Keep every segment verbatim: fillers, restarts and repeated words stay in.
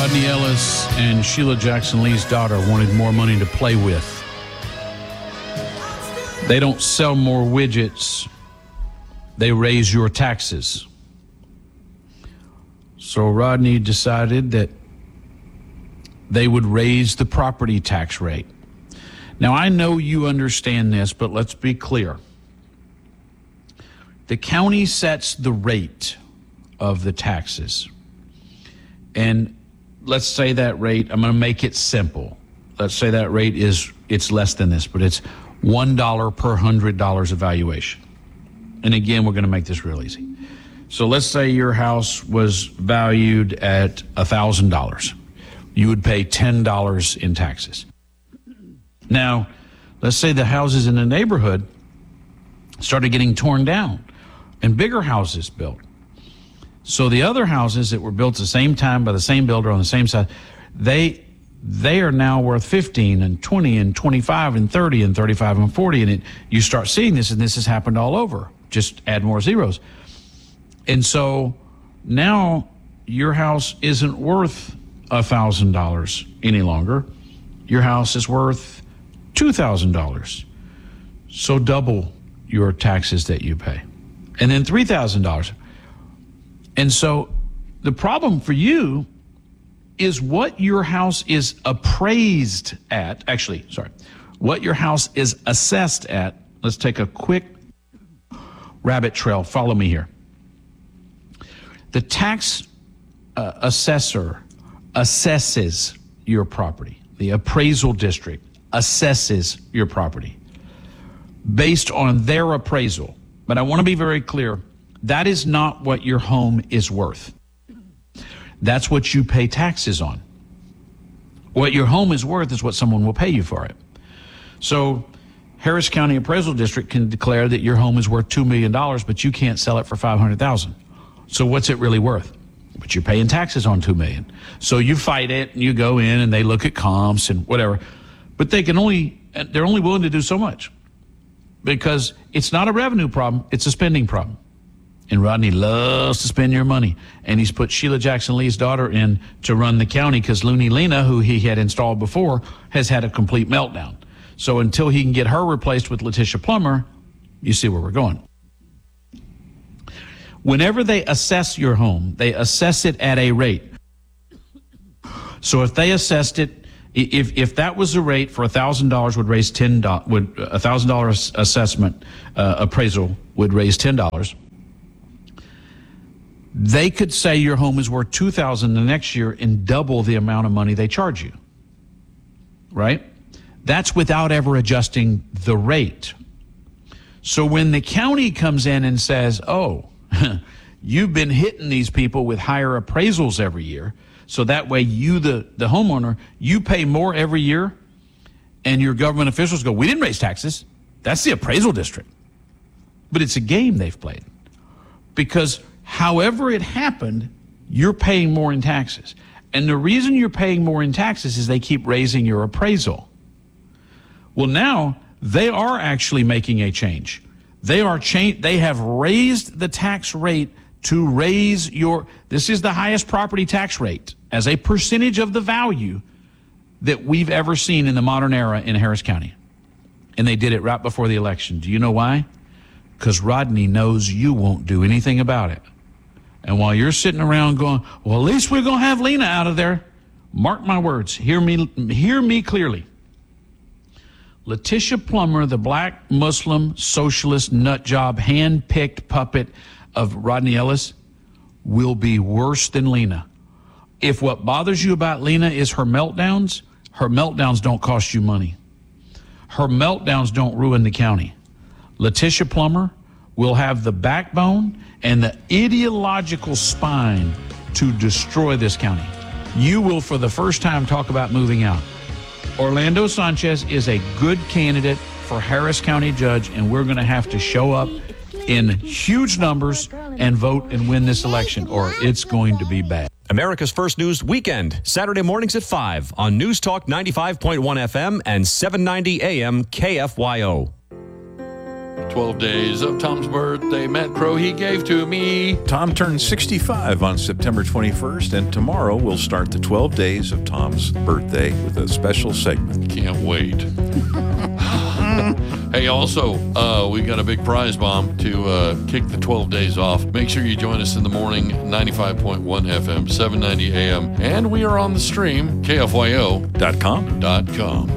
Rodney Ellis and Sheila Jackson Lee's daughter wanted more money to play with. They don't sell more widgets. They raise your taxes. So Rodney decided that they would raise the property tax rate. Now, I know you understand this, but let's be clear. The county sets the rate of the taxes. And let's say that rate, I'm going to make it simple. Let's say that rate is, it's less than this, but it's one dollar per one hundred dollars of valuation. And again, we're going to make this real easy. So let's say your house was valued at one thousand dollars. You would pay ten dollars in taxes. Now, let's say the houses in the neighborhood started getting torn down and bigger houses built. So the other houses that were built at the same time by the same builder on the same side, they they are now worth fifteen and twenty and twenty-five and thirty and thirty-five and forty. And it, you start seeing this, and this has happened all over. Just add more zeros. And so now your house isn't worth one thousand dollars any longer. Your house is worth two thousand dollars. So double your taxes that you pay. And then three thousand dollars. And so the problem for you is what your house is appraised at. Actually, sorry, what your house is assessed at. Let's take a quick rabbit trail. Follow me here. The tax uh, assessor assesses your property. The appraisal district assesses your property based on their appraisal. But I want to be very clear. That is not what your home is worth. That's what you pay taxes on. What your home is worth is what someone will pay you for it. So Harris County Appraisal District can declare that your home is worth two million dollars, but you can't sell it for five hundred thousand dollars. So what's it really worth? But you're paying taxes on two million dollars. So you fight it, and you go in, and they look at comps and whatever. But they can only, they're only willing to do so much because it's not a revenue problem, it's a spending problem. And Rodney loves to spend your money. And he's put Sheila Jackson Lee's daughter in to run the county because Looney Lena, who he had installed before, has had a complete meltdown. So until he can get her replaced with Letitia Plummer, you see where we're going. Whenever they assess your home, they assess it at a rate. So if they assessed it, if if that was the rate for one thousand dollars would raise ten dollars, would a one thousand dollars assessment uh, appraisal would raise ten dollars. They could say your home is worth two thousand dollars the next year and double the amount of money they charge you, right? That's without ever adjusting the rate. So when the county comes in and says, oh, you've been hitting these people with higher appraisals every year, so that way you, the, the homeowner, you pay more every year, and your government officials go, we didn't raise taxes. That's the appraisal district. But it's a game they've played because however it happened, you're paying more in taxes. And the reason you're paying more in taxes is they keep raising your appraisal. Well, now they are actually making a change. They are cha- They have raised the tax rate to raise your, this is the highest property tax rate as a percentage of the value that we've ever seen in the modern era in Harris County. And they did it right before the election. Do you know why? Because Rodney knows you won't do anything about it. And while you're sitting around going, well, at least we're going to have Lena out of there, mark my words, hear me, hear me clearly. Letitia Plummer, the black Muslim socialist nut job, hand-picked puppet of Rodney Ellis, will be worse than Lena. If what bothers you about Lena is her meltdowns, her meltdowns don't cost you money. Her meltdowns don't ruin the county. Letitia Plummer will have the backbone and the ideological spine to destroy this county. You will, for the first time, talk about moving out. Orlando Sanchez is a good candidate for Harris County judge, and we're going to have to show up in huge numbers and vote and win this election, or it's going to be bad. America's First News Weekend, Saturday mornings at five on News Talk ninety-five point one F M and seven ninety A M K F Y O. twelve days of Tom's birthday. Matt Crow, he gave to me. Tom turned sixty-five on September twenty-first, and tomorrow we'll start the twelve days of Tom's birthday with a special segment. Can't wait. Hey, also, uh, we got a big prize bomb to uh, kick the twelve days off. Make sure you join us in the morning, ninety-five point one F M, seven ninety A M. And we are on the stream, K F Y O Dot com. dot com.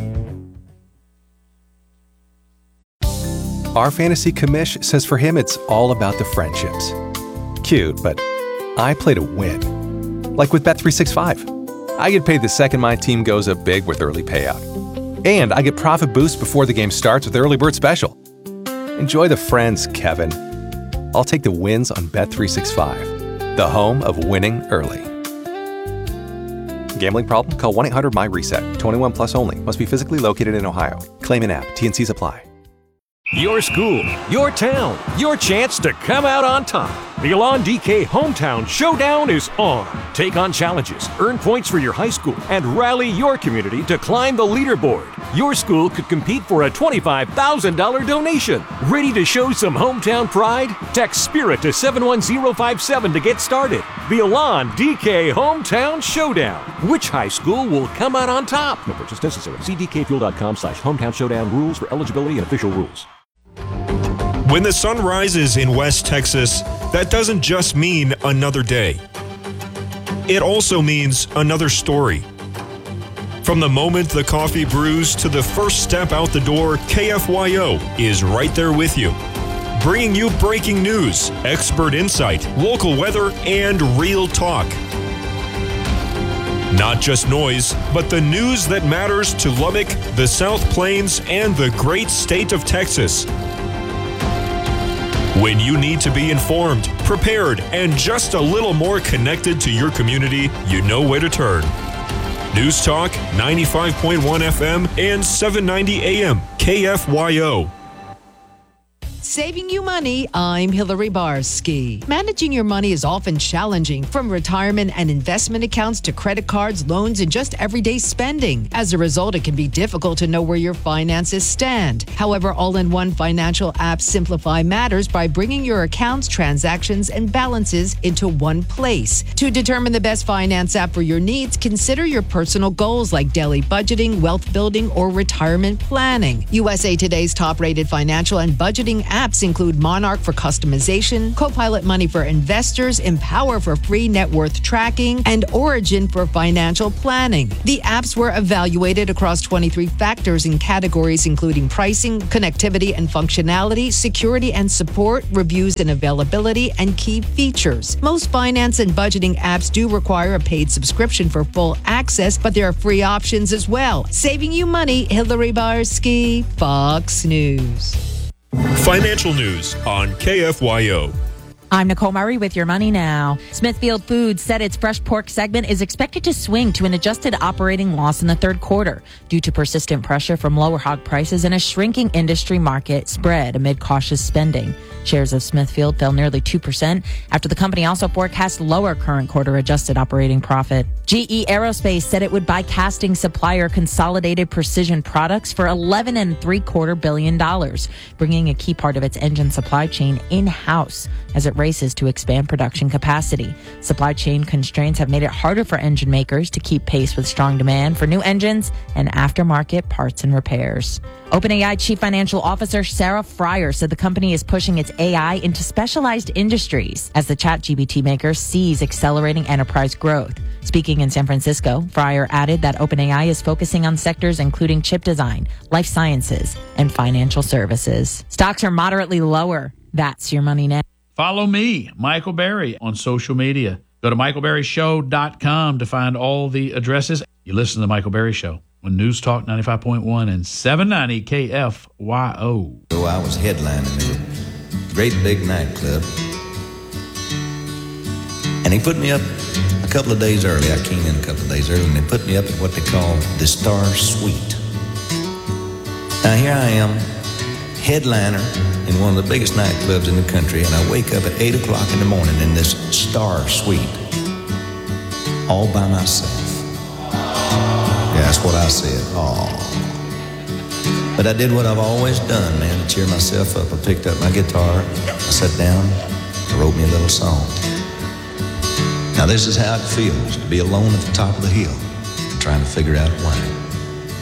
Our fantasy commish says for him it's all about the friendships. Cute, but I play to win. Like with Bet three sixty-five. I get paid the second my team goes up big with early payout. And I get profit boost before the game starts with Early Bird Special. Enjoy the friends, Kevin. I'll take the wins on Bet three sixty-five, the home of winning early. Gambling problem? Call one eight hundred M Y reset. twenty-one plus only. Must be physically located in Ohio. Claim in app. T N Cs apply. Your school, your town, your chance to come out on top. The Elon D K Hometown Showdown is on. Take on challenges, earn points for your high school, and rally your community to climb the leaderboard. Your school could compete for a twenty-five thousand dollars donation. Ready to show some hometown pride? Text SPIRIT to seven one zero five seven to get started. The Elon D K Hometown Showdown. Which high school will come out on top? No purchase necessary. See D K fuel dot com slash hometown showdown rules for eligibility and official rules. When the sun rises in West Texas, that doesn't just mean another day. It also means another story. From the moment the coffee brews to the first step out the door, K F Y O is right there with you, bringing you breaking news, expert insight, local weather, and real talk. Not just noise, but the news that matters to Lubbock, the South Plains, and the great state of Texas. When you need to be informed, prepared, and just a little more connected to your community, you know where to turn. News Talk, ninety-five point one F M and seven ninety A M, K F Y O. Saving you money, I'm Hillary Barsky. Managing your money is often challenging, from retirement and investment accounts to credit cards, loans, and just everyday spending. As a result, it can be difficult to know where your finances stand. However, all-in-one financial apps simplify matters by bringing your accounts, transactions, and balances into one place. To determine the best finance app for your needs, consider your personal goals like daily budgeting, wealth building, or retirement planning. U S A Today's top-rated financial and budgeting apps include Monarch for customization, Copilot Money for investors, Empower for free net worth tracking, and Origin for financial planning. The apps were evaluated across twenty-three factors in categories including pricing, connectivity and functionality, security and support, reviews and availability, and key features. Most finance and budgeting apps do require a paid subscription for full access, but there are free options as well. Saving you money, Hillary Barsky, Fox News. Financial news on K F Y O. I'm Nicole Murray with Your Money Now. Smithfield Foods said its fresh pork segment is expected to swing to an adjusted operating loss in the third quarter due to persistent pressure from lower hog prices and a shrinking industry market spread amid cautious spending. Shares of Smithfield fell nearly two percent after the company also forecast lower current quarter adjusted operating profit. G E Aerospace said it would buy casting supplier Consolidated Precision Products for eleven and three quarter billion dollars, bringing a key part of its engine supply chain in-house as it races to expand production capacity. Supply chain constraints have made it harder for engine makers to keep pace with strong demand for new engines and aftermarket parts and repairs. OpenAI Chief Financial Officer Sarah Friar said the company is pushing its A I into specialized industries as the ChatGPT maker sees accelerating enterprise growth. Speaking in San Francisco, Friar added that OpenAI is focusing on sectors including chip design, life sciences, and financial services. Stocks are moderately lower. That's Your Money Now. Follow me, Michael Berry, on social media. Go to michael berry show dot com to find all the addresses. You listen to The Michael Berry Show on News Talk ninety-five point one and seven ninety K F Y O. So I was headlining at a great big nightclub, and he put me up a couple of days early. I came in a couple of days early, and they put me up at what they call the Star Suite. Now here I am, headliner in one of the biggest nightclubs in the country, and I wake up at eight o'clock in the morning in this Star Suite, all by myself. Yeah, that's what I said. Oh. But I did what I've always done, man, to cheer myself up. I picked up my guitar, I sat down, I wrote me a little song. Now this is how it feels to be alone at the top of the hill, trying to figure out why.